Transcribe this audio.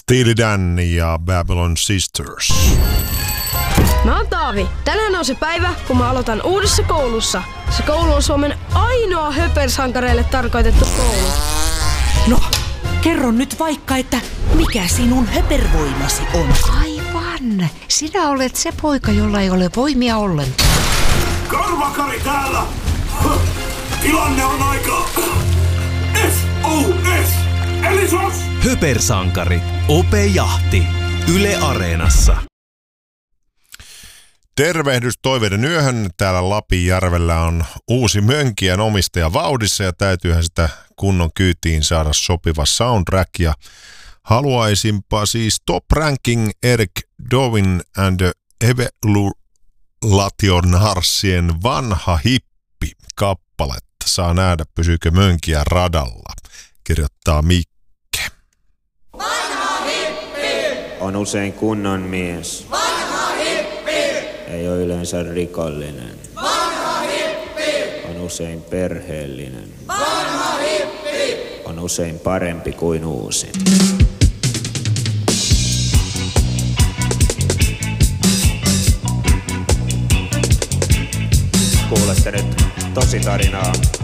Steely Dan ja Babylon Sisters. Mä oon Taavi. Tänään on se päivä, kun mä aloitan uudessa koulussa. Se koulu on Suomen ainoa höpersankareille tarkoitettu koulu. No, kerro nyt vaikka, että mikä sinun höpervoimasi on. Aivan. Sinä olet se poika, jolla ei ole voimia ollenkaan. Karvakari täällä! Tilanne on aika... SOS! Eli SOS! Höpersankari. Ope Jahti. Yle Areenassa. Tervehdys toiveiden yöhön. Täällä Lapinjärvellä on uusi mönkijän omistaja vauhdissa ja täytyyhän sitä kunnon kyytiin saada sopiva soundtrack. Ja haluaisinpa siis Top Ranking Eric Dovin and the Evaluationarsien Vanha hippi kappaletta. Saa nähdä, pysyykö mönkijä radalla, kirjoittaa Mikke. Vanha hippi! On usein kunnon mies. Vanha hippi! Ei ole yleensä rikollinen. Vanha hippi! On usein perheellinen. Vanha hippi! On usein parempi kuin uusi. Kuulette nyt tositarinaa